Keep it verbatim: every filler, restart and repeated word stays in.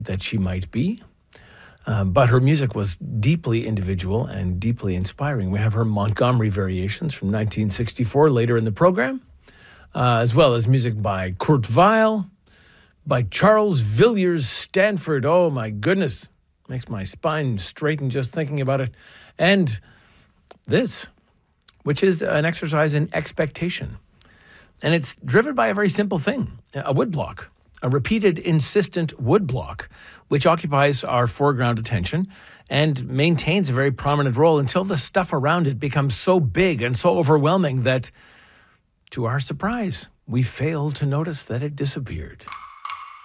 that she might be. Uh, but her music was deeply individual and deeply inspiring. We have her Montgomery Variations from nineteen sixty-four later in the program, uh, as well as music by Kurt Weill, by Charles Villiers Stanford. Oh, my goodness. Makes my spine straighten just thinking about it. And this, which is an exercise in expectation. And it's driven by a very simple thing, a woodblock. A repeated, insistent woodblock, which occupies our foreground attention and maintains a very prominent role until the stuff around it becomes so big and so overwhelming that, to our surprise, we fail to notice that it disappeared.